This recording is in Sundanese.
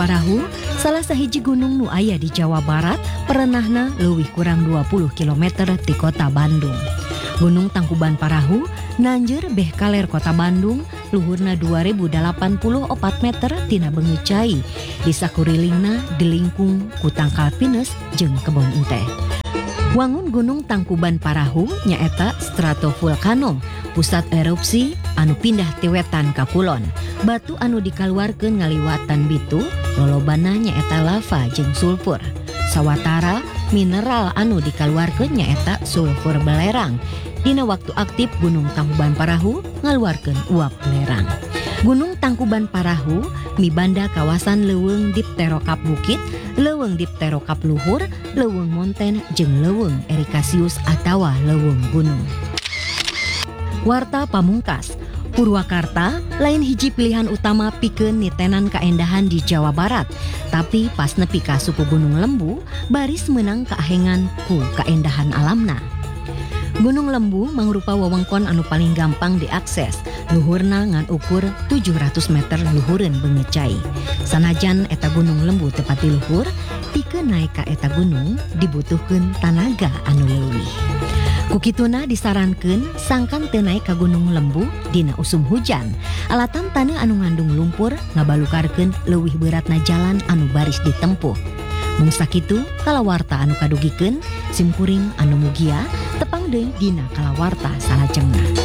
Parahu salah sahiji gunung nu aya di Jawa Barat, perenahna leuwih kurang 20 km ti kota Bandung. Gunung Tangkuban Parahu nanjeur beh kaler kota Bandung, luhurna 2084 meter tina Beungeut Cai. Di sakurilingna dilingkung ku tangkal pinus jeung kebon enteh. Wangun Gunung Tangkuban Parahu nyaeta stratovolcano, pusat erupsi anu pindah ti wetan ka kulon. Batu anu dikaluarkeun ngaliwatan bitu, lolobana nyaeta lava jeung sulfur. Sawatara mineral anu dikaluarkeun nyaeta sulfur belerang. Dina waktu aktif Gunung Tangkuban Parahu ngaluarkeun uap belerang. Gunung Tangkuban Parahu mibanda kawasan leuweung diptero Kap Bukit, leuweung diptero Kap Luhur, leuweung Monten jeung leuweung Erikasius atawa leuweung gunung. Warta pamungkas, Purwakarta lain hiji pilihan utama pikeun nitenan kaendahan di Jawa Barat, tapi pas nepi ka suku Gunung Lembu baris meunang kaahengan ku kaendahan alamna. Gunung Lembu mangrupa wewengkon anu paling gampang diakses, luhurna ngan ukur 700 meter luhureun Beungeut Cai. Sanajan eta Gunung Lembu teu pati luhur, pikeun naek ka eta gunung dibutuhkeun tanaga anu leuwih. Kukituna disarankeun sangkan teu naek ka Gunung Lembu dina usum hujan. Alatan taneuh anu ngandung lumpur ngabalukarkeun leuwih beratna jalan anu baris ditempuh. Mung sakitu kalawarta anu kadugikeun simkuring anu mugia tepang deui dina kalawarta salajengna.